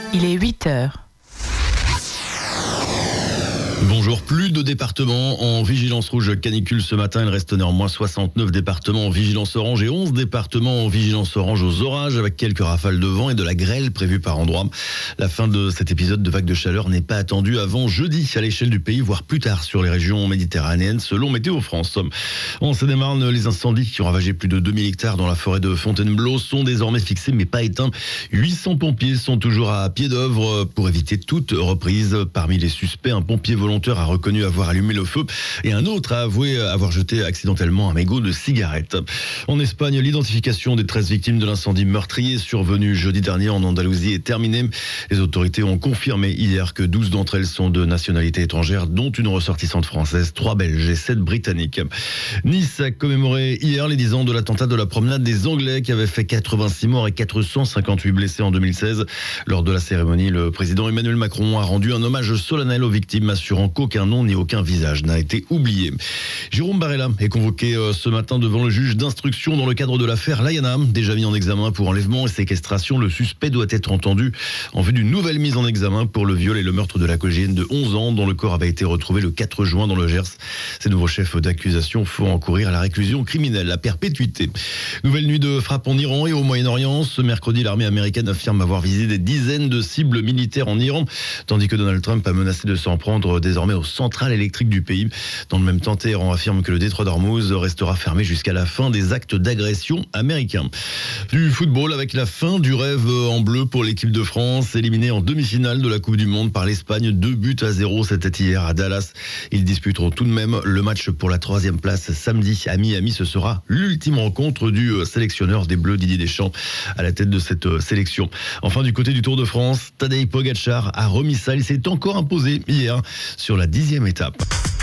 Il est 8 heures. Bonjour, plus de départements en vigilance rouge canicule ce matin. Il reste néanmoins 69 départements en vigilance orange et 11 départements en vigilance orange aux orages avec quelques rafales de vent et de la grêle prévues par endroits. La fin de cet épisode de vague de chaleur n'est pas attendue avant jeudi à l'échelle du pays, voire plus tard sur les régions méditerranéennes selon Météo France. En Seine-et-Marne, les incendies qui ont ravagé plus de 2000 hectares dans la forêt de Fontainebleau sont désormais fixés mais pas éteints. 800 pompiers sont toujours à pied d'œuvre pour éviter toute reprise. Parmi les suspects, un pompier volontaire a reconnu avoir allumé le feu et un autre a avoué avoir jeté accidentellement un mégot de cigarette. En Espagne, l'identification des 13 victimes de l'incendie meurtrier survenu jeudi dernier en Andalousie est terminée. Les autorités ont confirmé hier que 12 d'entre elles sont de nationalité étrangère, dont une ressortissante française, 3 Belges et 7 Britanniques. Nice a commémoré hier les 10 ans de l'attentat de la promenade des Anglais qui avait fait 86 morts et 458 blessés en 2016. Lors de la cérémonie, le président Emmanuel Macron a rendu un hommage solennel aux victimes, assurant qu'aucun nom ni aucun visage n'a été oublié. Jérôme Barella est convoqué ce matin devant le juge d'instruction dans le cadre de l'affaire Layana. Déjà mis en examen pour enlèvement et séquestration, le suspect doit être entendu en vue d'une nouvelle mise en examen pour le viol et le meurtre de la collégienne de 11 ans dont le corps avait été retrouvé le 4 juin dans le Gers. Ces nouveaux chefs d'accusation font encourir la réclusion criminelle à perpétuité. Nouvelle nuit de frappe en Iran et au Moyen-Orient. Ce mercredi, l'armée américaine affirme avoir visé des dizaines de cibles militaires en Iran, tandis que Donald Trump a menacé de s'en prendre désormais aux centrales électriques du pays. Dans le même temps, Téhéran affirme que le détroit d'Ormuz restera fermé jusqu'à la fin des actes d'agression américains. Du football avec la fin du rêve en bleu pour l'équipe de France, éliminée en demi-finale de la Coupe du Monde par l'Espagne, 2-0, c'était hier à Dallas. Ils disputeront tout de même le match pour la 3e place samedi à Miami. Ce sera l'ultime rencontre du sélectionneur des Bleus, Didier Deschamps, à la tête de cette sélection. Enfin, du côté du Tour de France, Tadej Pogačar a remis ça. Il s'est encore imposé hier sur la 10e étape.